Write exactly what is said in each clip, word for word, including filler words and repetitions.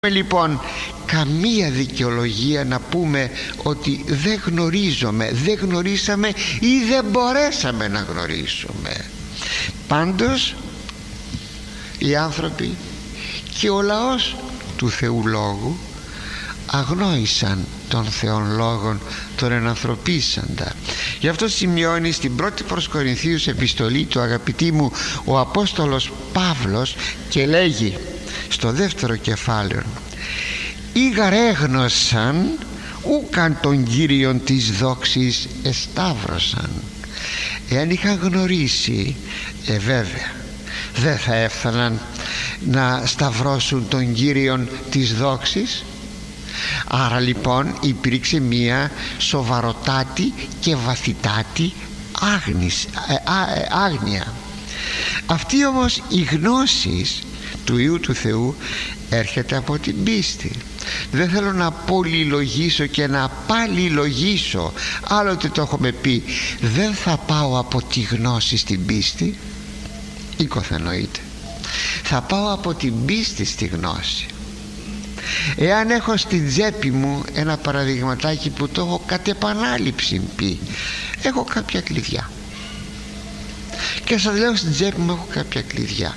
Λοιπόν, καμία δικαιολογία να πούμε ότι δεν γνωρίζομαι, δεν γνωρίσαμε ή δεν μπορέσαμε να γνωρίσουμε. Πάντως οι άνθρωποι και ο λαός του Θεού Λόγου αγνόησαν των Θεών Λόγων, τον ενανθρωπίσαντα. Γι' αυτό σημειώνει στην πρώτη προς Κορινθίους επιστολή του, αγαπητοί μου, ο Απόστολος Παύλος και λέγει στο δεύτερο κεφάλαιο: «Ήγαρ έγνωσαν ούκαν τον Κύριον της δόξης εσταύρωσαν». Εάν είχαν γνωρίσει, ε βέβαια δεν θα έφταναν να σταυρώσουν τον Κύριον της δόξης. Άρα λοιπόν υπήρξε μία σοβαροτάτη και βαθυτάτη άγνης, ε, α, ε, άγνοια. Αυτή όμως η γνώση του Υιού του Θεού έρχεται από την πίστη. Δεν θέλω να πολυλογήσω και να παλιλογήσω, άλλοτε το έχουμε πει. Δεν θα πάω από τη γνώση στην πίστη, οικοθενοείται. Θα πάω από την πίστη στη γνώση. Εάν έχω στην τσέπη μου ένα παραδειγματάκι που το έχω κατ' επανάληψη πει, έχω κάποια κλειδιά και σας λέω στην τσέπη μου έχω κάποια κλειδιά,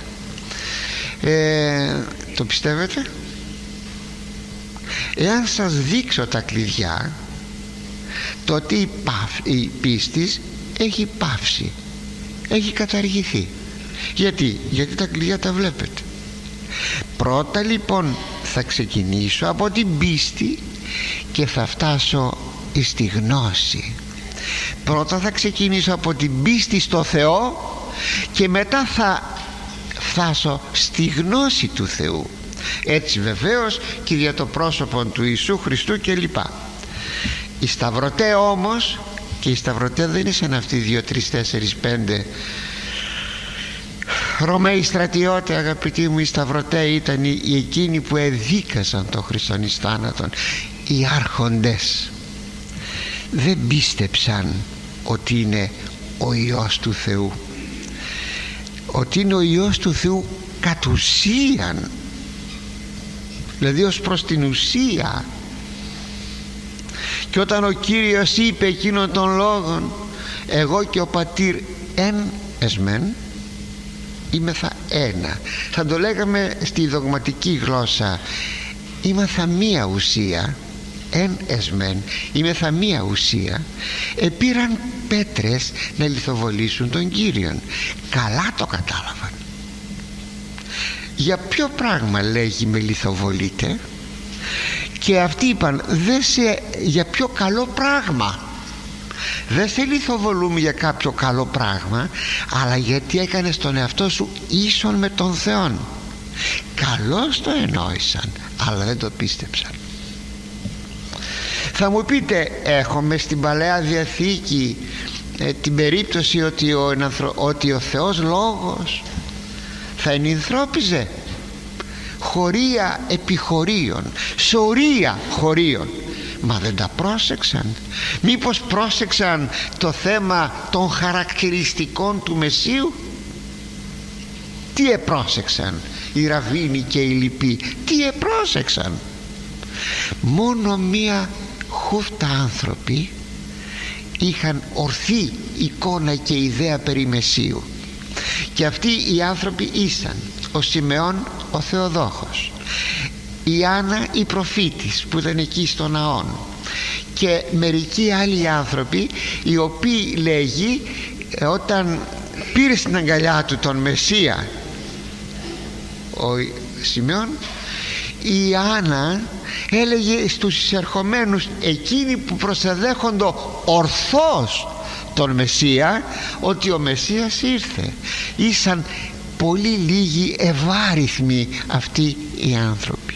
ε, το πιστεύετε? Εάν σας δείξω τα κλειδιά, τότε η, παύ, η πίστης έχει πάυσει, έχει καταργηθεί. Γιατί? Γιατί τα κλειδιά τα βλέπετε. Πρώτα λοιπόν θα ξεκινήσω από την πίστη και θα φτάσω στη γνώση. Πρώτα θα ξεκινήσω από την πίστη στο Θεό και μετά θα φτάσω στη γνώση του Θεού. Έτσι βεβαίως και για το πρόσωπο του Ιησού Χριστού κλπ. Οι σταυρωτέ όμως, και οι σταυρωτέ δεν είναι σαν αυτοί δύο, τρεις, τέσσερις, πέντε Ρωμαίοι στρατιώτε, αγαπητοί μου. Οι σταυρωτέ ήταν οι εκείνοι που εδίκασαν τον Χριστόν εις θάνατον. Οι άρχοντες δεν πίστεψαν ότι είναι ο Υιός του Θεού, ότι είναι ο Υιός του Θεού κατ' ουσίαν, δηλαδή ως προς την ουσία. Και όταν ο Κύριος είπε εκείνον των λόγων, εγώ και ο Πατήρ εν εσμεν, είμεθα ένα, θα το λέγαμε στη δογματική γλώσσα, είμεθα μία ουσία, εν εσμεν, είμεθα μία ουσία. Επήραν πέτρες να λιθοβολήσουν τον Κύριον. Καλά το κατάλαβαν. Για ποιο πράγμα λέγει με λιθοβολείτε? Και αυτοί είπαν, δεν σε, για ποιο καλό πράγμα. Δεν σε λιθοβολούμε για κάποιο καλό πράγμα, αλλά γιατί έκανες τον εαυτό σου ίσον με τον Θεόν. Καλώς το εννοήσαν, αλλά δεν το πίστεψαν. Θα μου πείτε, έχουμε στην Παλαιά Διαθήκη ε, την περίπτωση ότι ο, ότι ο Θεός Λόγος θα ενυνθρώπιζε χωρία επί χωρίων, σωρία χωρίων. Μα δεν τα πρόσεξαν? Μήπως πρόσεξαν το θέμα των χαρακτηριστικών του Μεσσίου? Τι επρόσεξαν οι ραβίνοι και οι λοιποί? Τι επρόσεξαν? Μόνο μία χούφτα άνθρωποι είχαν ορθή εικόνα και ιδέα περί Μεσσίου, και αυτοί οι άνθρωποι ήσαν ο Σιμεών ο Θεοδόχος, η Άννα η προφήτης που ήταν εκεί στο ναόν, και μερικοί άλλοι άνθρωποι, οι οποίοι λέγει όταν πήρε στην αγκαλιά του τον Μεσσία ο Σιμεών, η Άννα έλεγε στους εισερχομένους, εκείνοι που προσεδέχοντο ορθώς τον Μεσσία, ότι ο Μεσσίας ήρθε. Ήσαν πολύ λίγοι, ευάριθμοι αυτοί οι άνθρωποι.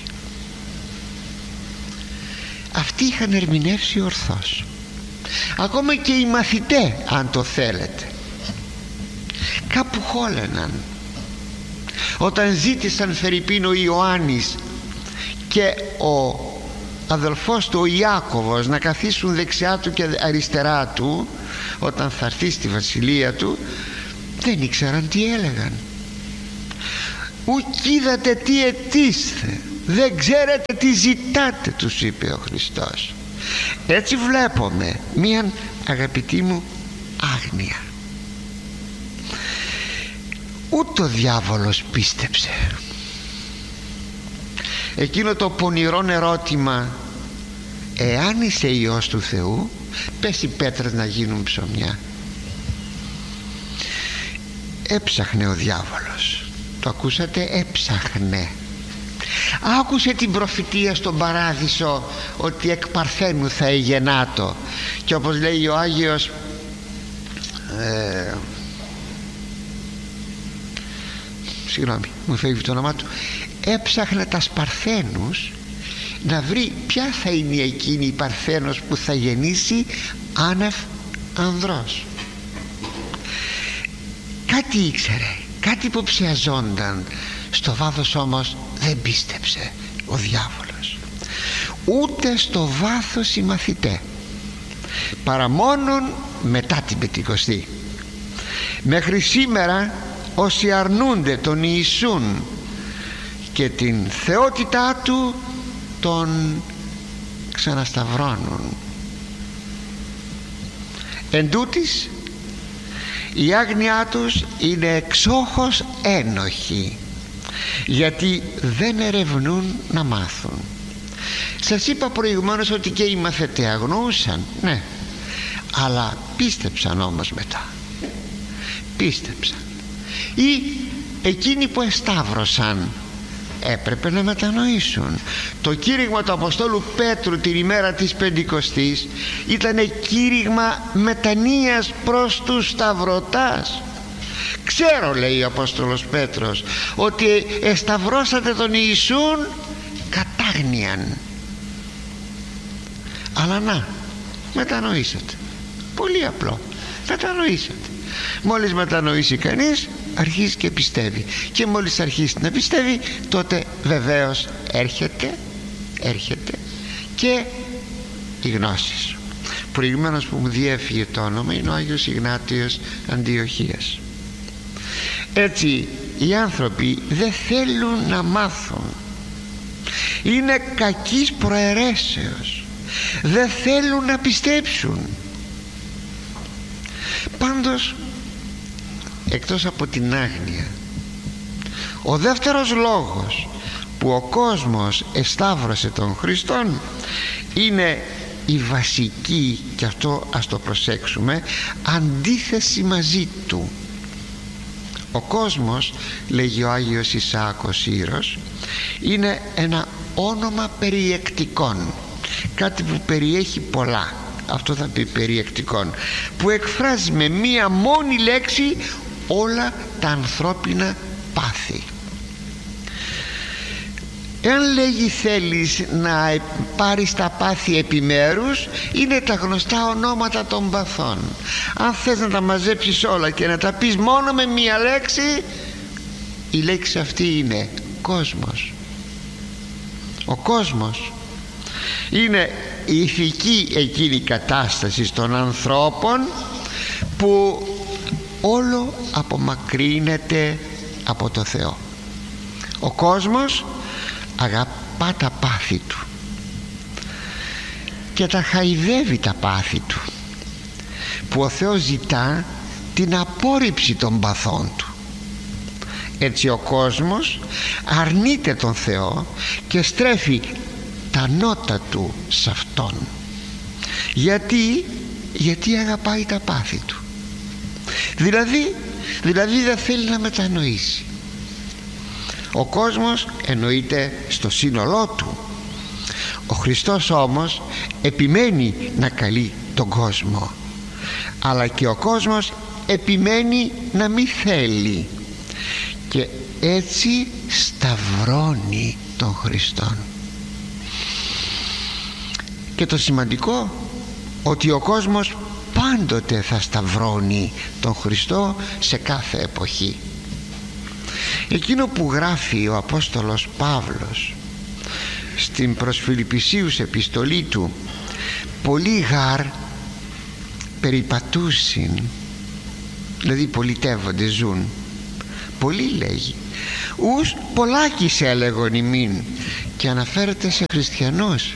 Αυτοί είχαν ερμηνεύσει ορθώς. Ακόμα και οι μαθητές, αν το θέλετε, κάπου χόλαιναν όταν ζήτησαν φερειπίν ο Ιωάννης και ο αδελφός του ο Ιάκωβος να καθίσουν δεξιά του και αριστερά του όταν θα έρθει στη βασιλεία του. Δεν ήξεραν τι έλεγαν. Ουκ είδατε τι ετήσθε, δεν ξέρετε τι ζητάτε, τους είπε ο Χριστός. Έτσι βλέπουμε μίαν, αγαπητοί μου, άγνοια. Ούτε ο διάβολος πίστεψε. Εκείνο το πονηρό ερώτημα, εάν είσαι Υιός του Θεού, πες οι πέτρες να γίνουν ψωμιά. Έψαχνε ο διάβολος. Το ακούσατε? Έψαχνε. Άκουσε την προφητεία στον παράδεισο ότι εκ παρθένου θα εγεννάτο, και όπως λέει ο Άγιος ε, συγγνώμη, μου φεύγει το όνομά του, έψαχνε τα Παρθένους να βρει ποια θα είναι εκείνη η Παρθένος που θα γεννήσει άνευ ανδρός. Κάτι ήξερε, κάτι που ψιαζόνταν. Στο βάθος όμως δεν πίστεψε ο διάβολος. Ούτε στο βάθος οι μαθητές, παρά μόνον μετά την Πεντηκοστή. Μέχρι σήμερα όσοι αρνούνται τον Ιησούν και την θεότητά του, τον ξανασταυρώνουν. Εν τούτοις, η άγνοιά τους είναι εξόχως ένοχη, γιατί δεν ερευνούν να μάθουν. Σας είπα προηγουμένως ότι και οι μαθητές αγνοούσαν, ναι, αλλά πίστεψαν όμως μετά. Πίστεψαν. Ή εκείνοι που εσταύρωσαν έπρεπε να μετανοήσουν. Το κήρυγμα του Αποστόλου Πέτρου την ημέρα της Πεντηκοστής ήταν κήρυγμα μετανοίας προς τους σταυρωτάς. Ξέρω, λέει ο Απόστολος Πέτρος, ότι εσταυρώσατε τον Ιησούν κατάγνιαν, αλλά να, μετανοήσατε. Πολύ απλό, μετανοήσατε. Μόλις μετανοήσει κανείς, αρχίζει και πιστεύει, και μόλις αρχίσει να πιστεύει, τότε βεβαίως έρχεται έρχεται και η γνώση. Προηγουμένως που μου διέφυγε το όνομα είναι ο Άγιος Ιγνάτιος Αντιοχίας. Έτσι οι άνθρωποι δεν θέλουν να μάθουν, είναι κακής προαιρέσεως, δεν θέλουν να πιστέψουν. Πάντως, εκτός από την άγνοια, ο δεύτερος λόγος που ο κόσμος εσταύρωσε τον Χριστόν είναι η βασική, και αυτό ας το προσέξουμε, αντίθεση μαζί του. Ο κόσμος, λέγει ο Άγιος Ισαάκος Ήρος, είναι ένα όνομα περιεκτικών, κάτι που περιέχει πολλά. Αυτό θα πει περιεκτικών, που εκφράζει με μία μόνη λέξη όλα τα ανθρώπινα πάθη. Εάν λέγει θέλεις να πάρεις τα πάθη επιμέρους, είναι τα γνωστά ονόματα των παθών. Αν θες να τα μαζέψεις όλα και να τα πεις μόνο με μία λέξη, η λέξη αυτή είναι κόσμος. Ο κόσμος είναι η ηθική εκείνη κατάσταση των ανθρώπων που όλο απομακρύνεται από το Θεό. Ο κόσμος αγαπά τα πάθη του και τα χαϊδεύει τα πάθη του, που ο Θεός ζητά την απόρριψη των παθών του. Έτσι ο κόσμος αρνείται τον Θεό και στρέφει τα νότα του σε Αυτόν. Γιατί, γιατί αγαπάει τα πάθη του. Δηλαδή, δηλαδή δεν θέλει να μετανοήσει. Ο κόσμος εννοείται στο σύνολό του. Ο Χριστός όμως επιμένει να καλεί τον κόσμο, αλλά και ο κόσμος επιμένει να μην θέλει, και έτσι σταυρώνει τον Χριστόν. Και το σημαντικό, ότι ο κόσμος πάντοτε θα σταυρώνει τον Χριστό σε κάθε εποχή. Εκείνο που γράφει ο Απόστολος Παύλος στην προς Φιλιππισίους επιστολή του, πολύ γάρ περιπατούσιν, δηλαδή πολιτεύονται, ζουν, πολύ λέγει, ους πολλάκις έλεγον ημίν, και αναφέρεται σε χριστιανούς.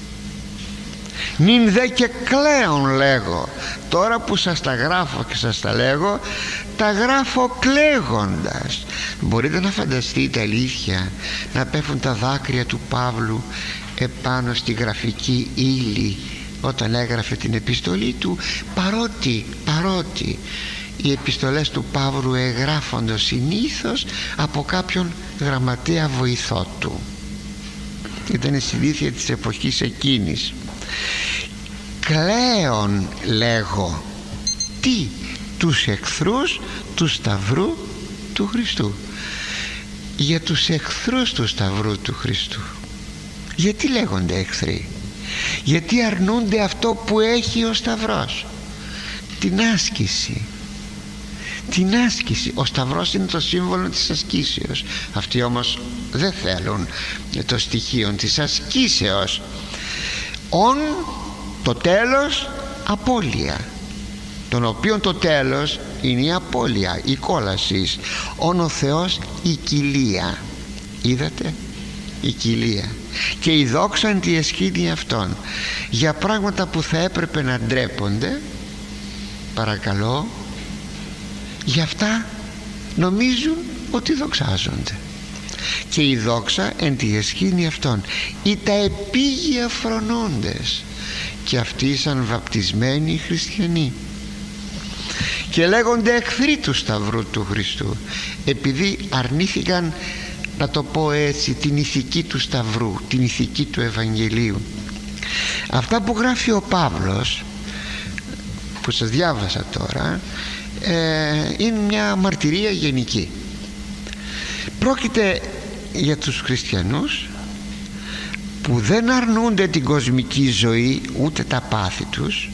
Νυν δε και κλαίων λέγω. Τώρα που σας τα γράφω και σας τα λέγω, τα γράφω κλαίγοντας. Μπορείτε να φανταστείτε, αλήθεια, να πέφτουν τα δάκρυα του Παύλου επάνω στη γραφική ύλη όταν έγραφε την επιστολή του, παρότι, παρότι οι επιστολές του Παύλου εγγράφονται συνήθως από κάποιον γραμματέα βοηθό του. Ήταν η συνήθεια της εποχής εκείνης. Κλαίων λέγω. Τι? Τους εχθρούς του Σταυρού του Χριστού. Για τους εχθρούς του Σταυρού του Χριστού. Γιατί λέγονται εχθροί? Γιατί αρνούνται αυτό που έχει ο Σταυρός, την άσκηση. Την άσκηση. Ο Σταυρός είναι το σύμβολο της ασκήσεως. Αυτοί όμως δεν θέλουν το στοιχείο της ασκήσεως. «Ον» το τέλος απώλεια, τον οποίον το τέλος είναι η απώλεια, η κόλαση. «Ον» ο Θεός η κοιλία. Είδατε, η κοιλία. Και η δόξα εν τη εσχήνη αυτών. Για πράγματα που θα έπρεπε να ντρέπονται, παρακαλώ, γι' αυτά νομίζουν ότι δοξάζονται. Και η δόξα εν τη εσχήνη αυτών. Ή τα επίγεια φρονώντες, και αυτοί ήσαν βαπτισμένοι χριστιανοί. Και λέγονται εχθροί του Σταυρού του Χριστού, επειδή αρνήθηκαν, να το πω έτσι, την ηθική του Σταυρού, την ηθική του Ευαγγελίου. Αυτά που γράφει ο Παύλος, που σας διάβασα τώρα, ε, είναι μια μαρτυρία γενική. Πρόκειται για τους χριστιανούς που δεν αρνούνται την κοσμική ζωή ούτε τα πάθη τους,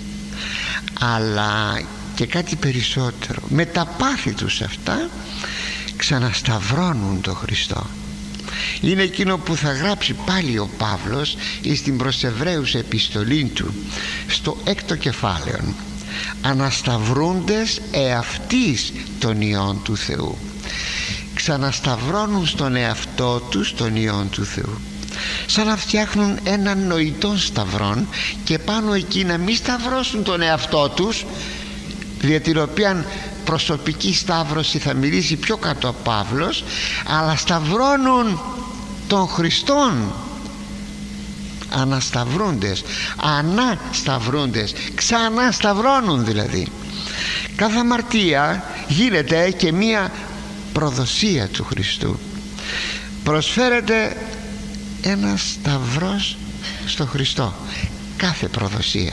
αλλά και κάτι περισσότερο, με τα πάθη τους αυτά ξανασταυρώνουν τον Χριστό. Είναι εκείνο που θα γράψει πάλι ο Παύλος στην προς Εβραίους επιστολή του στο έκτο κεφάλαιο, ανασταυρούντες εαυτής των ιών του Θεού. Ξανασταυρώνουν στον εαυτό τους τον ιών του Θεού, σαν να φτιάχνουν έναν νοητόν σταυρόν και πάνω εκεί να μην σταυρώσουν τον εαυτό τους, για την οποία προσωπική σταύρωση θα μιλήσει πιο κάτω ο Παύλος, αλλά σταυρώνουν τον Χριστόν. Ανασταυρούντες, ανασταυρούντες, ξανασταυρώνουν δηλαδή. Κάθε αμαρτία γίνεται και μία προδοσία του Χριστού. Προσφέρεται ένας σταυρός στο Χριστό, κάθε προδοσία.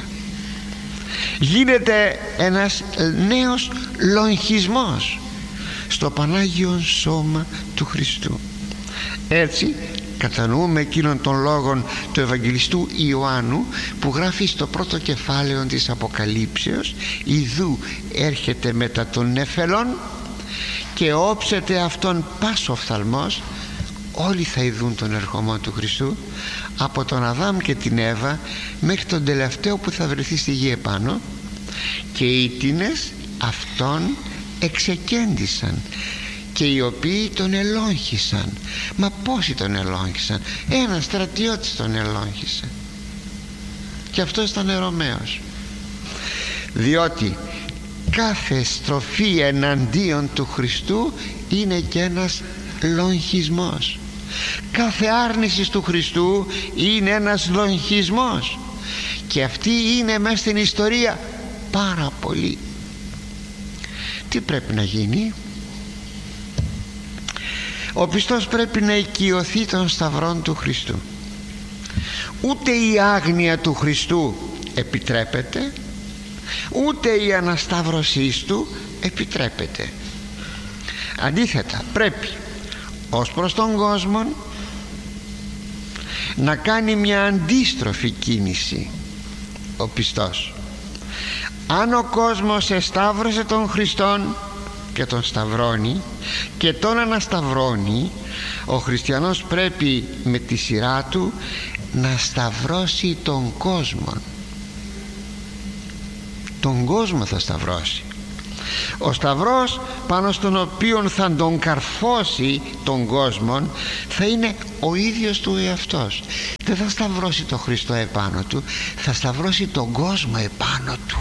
Γίνεται ένας νέος λογισμός στο Πανάγιον Σώμα του Χριστού. Έτσι κατανοούμε εκείνον των λόγων του Ευαγγελιστού Ιωάννου, που γράφει στο πρώτο κεφάλαιο της Αποκαλύψεως: «Ιδού έρχεται μετά των νεφελών και όψεται αυτόν πας οφθαλμός». Όλοι θα ειδούν τον ερχομό του Χριστού, από τον Αδάμ και την Εύα μέχρι τον τελευταίο που θα βρεθεί στη γη επάνω, και οι ήτινες αυτόν εξεκέντησαν, και οι οποίοι τον ελόγχησαν. Μα πόσοι τον ελόγχησαν? Ένας στρατιώτης τον ελόγχησε, και αυτός ήταν Ρωμαίος. Διότι κάθε στροφή εναντίον του Χριστού είναι και ένας λογισμός. Κάθε άρνηση του Χριστού είναι ένας λογισμός, και αυτή είναι μέσα στην ιστορία πάρα πολύ. Τι πρέπει να γίνει? Ο πιστός πρέπει να οικειωθεί των σταυρών του Χριστού. Ούτε η άγνοια του Χριστού επιτρέπεται, ούτε η ανασταύρωσή του επιτρέπεται. Αντίθετα, πρέπει ως προς τον κόσμο να κάνει μια αντίστροφη κίνηση ο πιστός. Αν ο κόσμος εσταύρωσε τον Χριστόν και τον σταυρώνει και τον ανασταυρώνει, ο χριστιανός πρέπει με τη σειρά του να σταυρώσει τον κόσμο. Τον κόσμο θα σταυρώσει. Ο σταυρός πάνω στον οποίο θα τον καρφώσει τον κόσμο θα είναι ο ίδιος του εαυτός. Δεν θα σταυρώσει τον Χριστό επάνω του, θα σταυρώσει τον κόσμο επάνω του.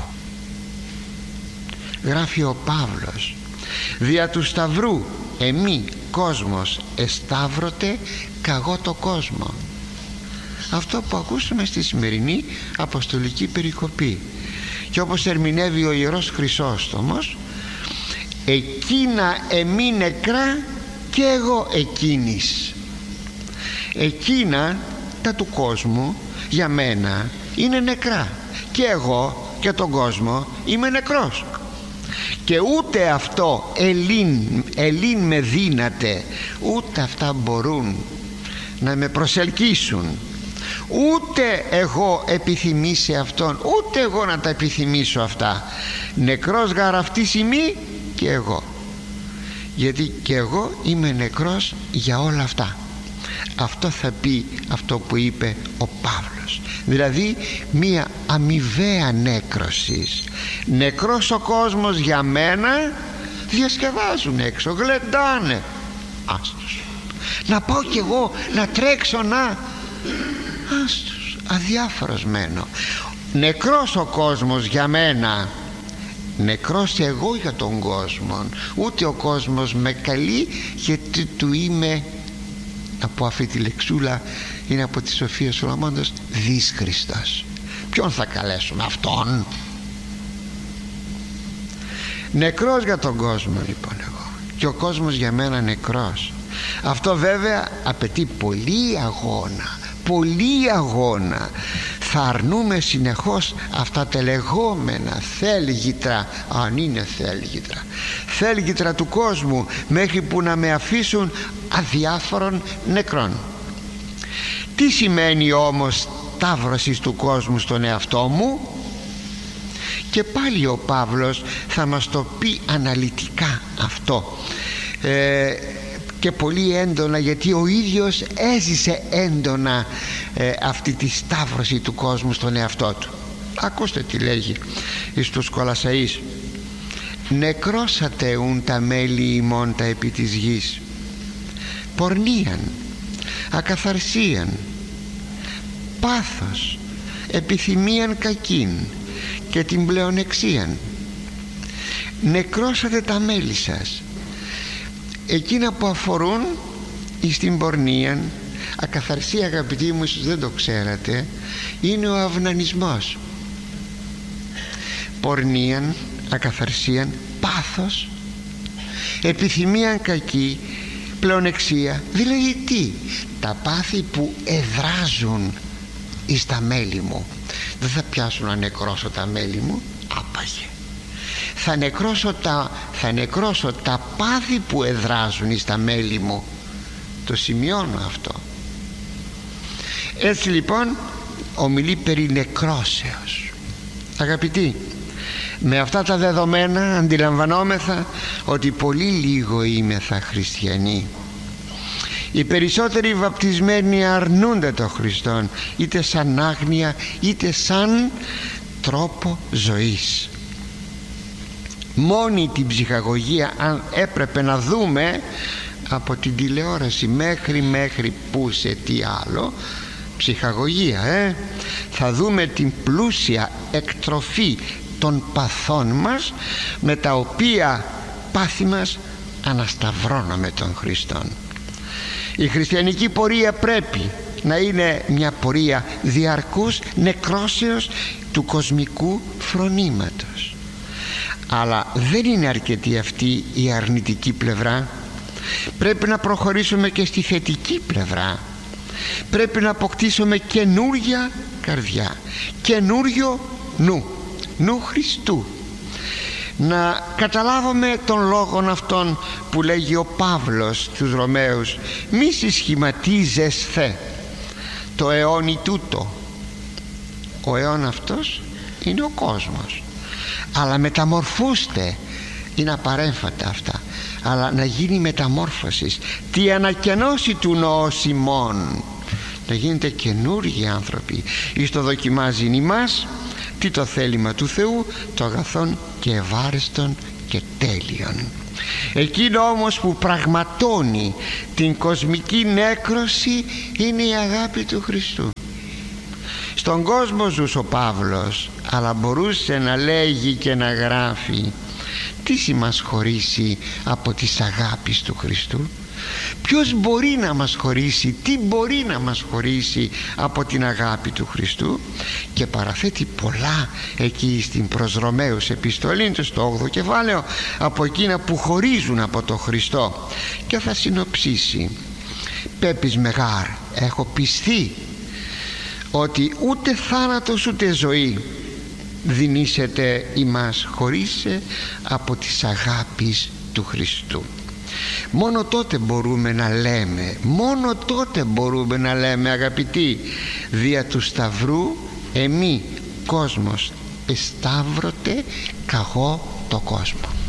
Γράφει ο Παύλος: δια του σταυρού εμεί κόσμος εσταύρωτε καγώ το κόσμο. Αυτό που ακούσαμε στη σημερινή αποστολική περικοπή. Και όπως ερμηνεύει ο Ιερός Χρυσόστομος, εκείνα εμεί νεκρά και εγώ εκείνης. Εκείνα τα του κόσμου για μένα είναι νεκρά και εγώ και τον κόσμο είμαι νεκρός. Και ούτε αυτό ελίν, ελίν με δύναται, ούτε αυτά μπορούν να με προσελκύσουν, ούτε εγώ επιθυμήσει αυτόν, ούτε εγώ να τα επιθυμήσω αυτά. Νεκρός γαρ αυτή σημεί και εγώ, γιατί και εγώ είμαι νεκρός για όλα αυτά. Αυτό θα πει αυτό που είπε ο Παύλος, δηλαδή μία αμοιβαία νέκρωση. Νεκρός ο κόσμος για μένα, διασκεδάζουν έξω, γλεντάνε, άστος. Να πάω κι εγώ να τρέξω, να άστος, αδιάφορος μένω. Νεκρός ο κόσμος για μένα, νεκρός εγώ για τον κόσμο. Ούτε ο κόσμος με καλεί, γιατί του είμαι, από αυτή τη λεξούλα είναι από τη Σοφία Σολομώντος, δις Χριστός. Ποιον θα καλέσουμε? Αυτόν. Νεκρός για τον κόσμο λοιπόν εγώ, και ο κόσμος για μένα νεκρός. Αυτό βέβαια απαιτεί πολύ αγώνα, πολύ αγώνα. Θα αρνούμε συνεχώς αυτά τα λεγόμενα θέλγητρα, αν είναι θέλγητρα, θέλγητρα του κόσμου, μέχρι που να με αφήσουν αδιάφορων νεκρών. Τι σημαίνει όμως σταύρωση του κόσμου στον εαυτό μου? Και πάλι ο Παύλος θα μας το πει αναλυτικά αυτό, ε, και πολύ έντονα, γιατί ο ίδιος έζησε έντονα ε, αυτή τη σταύρωση του κόσμου στον εαυτό του. Ακούστε τι λέγει εις τους Κολασσαείς: νεκρώσατε ουν τα μέλη ημών τα επί της γης, πορνίαν, ακαθαρσίαν, πάθος, επιθυμίαν κακήν και την πλεονεξίαν. Νεκρώσατε τα μέλη σας, εκείνα που αφορούν εις την πορνίαν. Ακαθαρσία, αγαπητοί μου, ίσως δεν το ξέρατε, είναι ο αυνανισμός. Πορνίαν, ακαθαρσίαν, πάθος, επιθυμίαν κακή, πλεονεξία. Δηλαδή τι? Τα πάθη που εδράζουν εις τα μέλη μου. Δεν θα πιάσουν να νεκρώσω τα μέλη μου, άπαγε. Θα νεκρώσω τα, θα νεκρώσω τα πάθη που εδράζουν εις τα μέλη μου. Το σημειώνω αυτό. Έτσι λοιπόν ομιλεί περί νεκρώσεως. Αγαπητοί, με αυτά τα δεδομένα αντιλαμβανόμεθα ότι πολύ λίγο είμεθα χριστιανοί. Οι περισσότεροι βαπτισμένοι αρνούνται τον Χριστόν, είτε σαν άγνοια είτε σαν τρόπο ζωής. Μόνη την ψυχαγωγία, αν έπρεπε να δούμε από την τηλεόραση μέχρι μέχρι που σε τι άλλο, ψυχαγωγία, ε? θα δούμε την πλούσια εκτροφή των παθών μας, με τα οποία πάθη μας ανασταυρώνουμε τον Χριστόν. Η χριστιανική πορεία πρέπει να είναι μια πορεία διαρκούς νεκρώσεως του κοσμικού φρονήματος. Αλλά δεν είναι αρκετή αυτή η αρνητική πλευρά. Πρέπει να προχωρήσουμε και στη θετική πλευρά. Πρέπει να αποκτήσουμε καινούρια καρδιά, καινούριο νου, νου Χριστού. Να καταλάβουμε τον λόγον αυτόν που λέγει ο Παύλος στους Ρωμαίους: μη συσχηματίζεσθε το αιώνι τούτο. Ο αιών αυτός είναι ο κόσμος, αλλά μεταμορφούστε, είναι απαρέμφατα αυτά, αλλά να γίνει μεταμόρφωση, τι ανακαινώσει του νοός ημών, να γίνετε καινούργιοι άνθρωποι. Εις το δοκιμάζει ημάς τι το θέλημα του Θεού, το αγαθόν και ευάρεστον και τέλειον. Εκείνο όμως που πραγματώνει την κοσμική νέκρωση είναι η αγάπη του Χριστού. Στον κόσμο ζούσε ο Παύλος, αλλά μπορούσε να λέγει και να γράφει: τι μας χωρίσει από της αγάπης του Χριστού? Ποιος μπορεί να μας χωρίσει, τι μπορεί να μας χωρίσει από την αγάπη του Χριστού? Και παραθέτει πολλά εκεί στην προς Ρωμαίους επιστολή, στο όγδοο κεφάλαιο, από εκείνα που χωρίζουν από τον Χριστό, και θα συνοψίσει: πέπεις μεγάρ, έχω πιστεί ότι ούτε θάνατος ούτε ζωή δυνήσεται ημάς χωρίσε από της αγάπης του Χριστού. Μόνο τότε μπορούμε να λέμε, μόνο τότε μπορούμε να λέμε, αγαπητοί, δια του Σταυρού εμεί κόσμος εσταύρωτε καγώ το κόσμο.